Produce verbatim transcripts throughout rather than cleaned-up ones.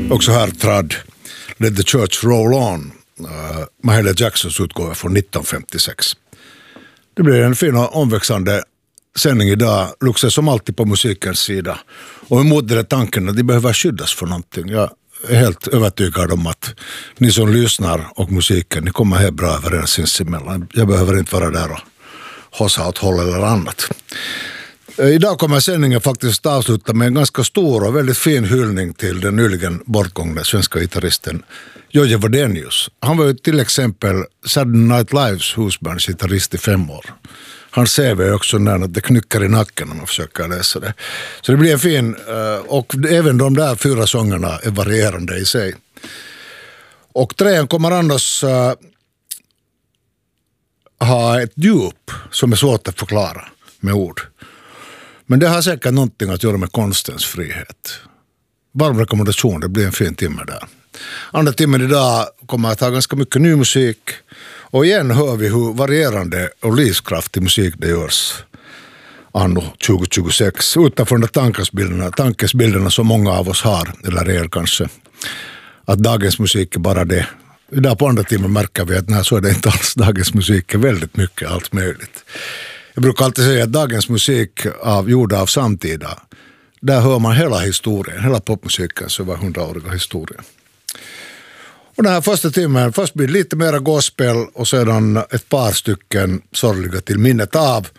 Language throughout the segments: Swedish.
Också här trad Let the Church Roll On, uh, Mahalia Jacksons utgåva från nittonhundrafemtiosex. Det blir en fin och omväxande sändning idag, Luxe, som alltid på musikens sida. Och emot den tanken att de behöver skyddas för någonting. Jag är helt övertygad om att ni som lyssnar och musiken, ni kommer här bra överens sinsemellan. Jag behöver inte vara där och hossa åt håll eller annat. Idag kommer sändningen faktiskt avsluta med en ganska stor och väldigt fin hyllning till den nyligen bortgångne svenska gitarristen Jojje Wadenius. Han var ju till exempel Saturday Night Lives husbandsgitarrist i fem år. Hans C V är också när det knycker i nacken när man försöker läsa det. Så det blir en fin, och även de där fyra sångerna är varierande i sig. Och trean kommer annars uh, ha ett djup som är svårt att förklara med ord. Men det har säkert någonting att göra med konstens frihet. Varm rekommendation, det blir en fin timme där. Andra timmen idag kommer att ha ganska mycket ny musik. Och igen hör vi hur varierande och livskraftig musik det görs anno tjugo tjugosex. Utanför de tankesbilderna, tankesbilderna som många av oss har, eller er kanske. Att dagens musik är bara det. Idag på andra timmen märker vi att nej, så är det inte alls. Dagens musik är väldigt mycket, allt möjligt. Jag brukar alltid säga att dagens musik av, gjord av samtida, där hör man hela historien, hela popmusikens över hundraåriga historia. Och den här första timmen, först blir det lite mera gospel och sedan ett par stycken sorgliga till minnet av.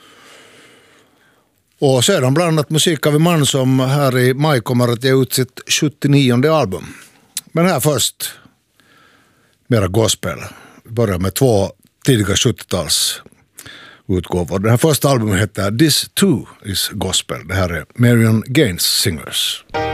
Och sedan bland annat musik av en man som här i maj kommer att ge ut sitt sjuttionionde album. Men här först mera gospel. Vi börjar med två tidiga sjuttio-tals utgåvor. Det här första albumet heter This Too Is Gospel. Det här är Marion Gaines Singers.